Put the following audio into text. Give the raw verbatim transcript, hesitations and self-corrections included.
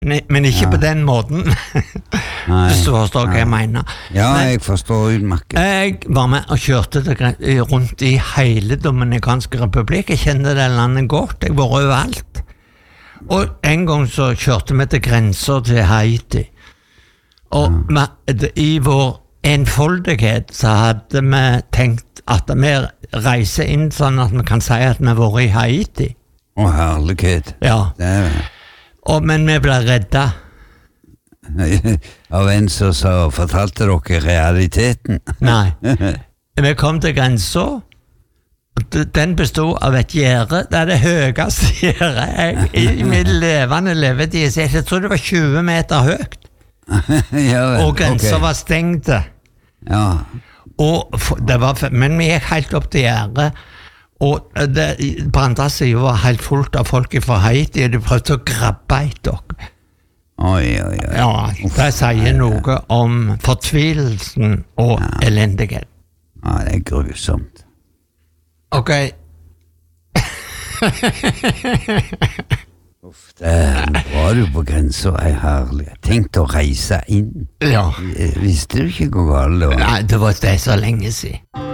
Ne, men ikke ja. På den måten. Hvis du forstår hva jeg mener. Ja, men, jeg forstår utmerket. Jeg var med og kjørte det rundt i hele Dominikanske republikk. Jeg kjenner det landet godt. Jeg var overalt. Og en gang så kjørte vi til grenser til Haiti. Og ja. med, i vår enfoldighet så hadde vi tenkt at vi reiser inn sånn at vi kan si at vi har vært i Haiti. Å, herlighet. Ja. Det er... Og, men vi ble redda. Av en som så fortalte dere realiteten? Nei. Vi kom til grensa. Den bestod av et gjerde. Det er det høyeste gjerdet jeg i min levende levetid. Så jeg tror det var tjue meter høyt. Ja, vel, og grensa okay. var stengt. Ja. Og det var, men vi gikk helt opp til gjerdet. Og det, på andre siden var helt fullt av folk fra Haiti, og de prøvde å grabbe etter dere. Oi, oi, oi. Ja, det sier noe om fortvilelsen og ja. Elendighet. Ja, det er grusomt. Ok. Uff, det var du på grensa, er herlig. Tenk å reise inn. Ja. Visste du ikke hvor galt det var? Nei, det var det så lenge siden.